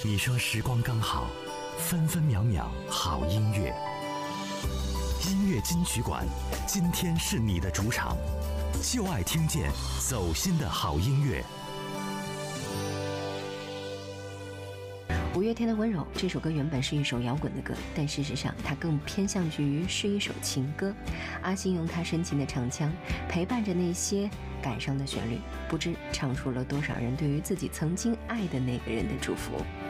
你说时光刚好，分分秒秒好音乐。音乐金曲馆，今天是你的主场，就爱听见走心的好音乐。 五月天的《温柔》这首歌原本是一首摇滚的歌，但事实上它更偏向于是一首情歌。阿信用他深情的唱腔陪伴着那些感伤的旋律，不知唱出了多少人对于自己曾经爱的那个人的祝福。